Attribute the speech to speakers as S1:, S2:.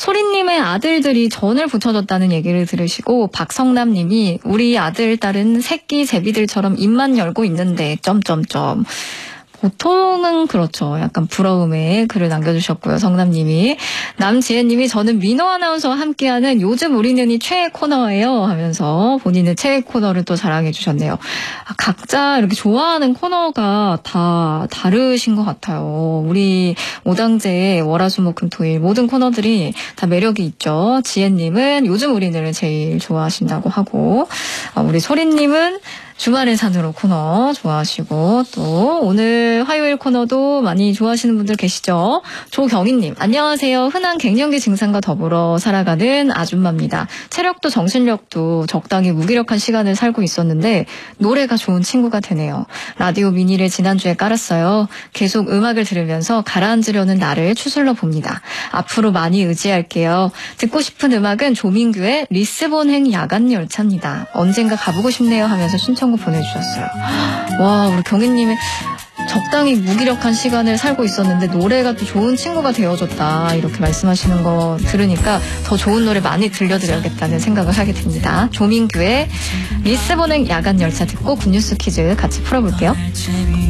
S1: 소리님의 아들들이 전을 붙여줬다는 얘기를 들으시고 박성남님이 우리 아들 딸은 새끼 제비들처럼 입만 열고 있는데 점점점. 보통은 그렇죠. 약간 부러움에 글을 남겨주셨고요. 성남님이. 남지혜님이 저는 민호 아나운서와 함께하는 요즘 우리는이 최애 코너예요 하면서 본인의 최애 코너를 또 자랑해 주셨네요. 각자 이렇게 좋아하는 코너가 다 다르신 것 같아요. 우리 오당제의 월화수목금토일 모든 코너들이 다 매력이 있죠. 지혜님은 요즘 우리는을 제일 좋아하신다고 하고 우리 소리님은 주말의 산으로 코너 좋아하시고 또 오늘 화요일 코너도 많이 좋아하시는 분들 계시죠. 조경희님 안녕하세요. 흔한 갱년기 증상과 더불어 살아가는 아줌마입니다. 체력도 정신력도 적당히 무기력한 시간을 살고 있었는데 노래가 좋은 친구가 되네요. 라디오 미니를 지난주에 깔았어요. 계속 음악을 들으면서 가라앉으려는 나를 추슬러 봅니다. 앞으로 많이 의지할게요. 듣고 싶은 음악은 조민규의 리스본행 야간열차입니다. 언젠가 가보고 싶네요 하면서 신청곡 보내주셨어요. 와, 우리 경희님이 적당히 무기력한 시간을 살고 있었는데 노래가 또 좋은 친구가 되어줬다 이렇게 말씀하시는 거 들으니까 더 좋은 노래 많이 들려드려야겠다는 생각을 하게 됩니다. 조민규의 리스본행 야간열차 듣고 굿뉴스 퀴즈 같이 풀어볼게요.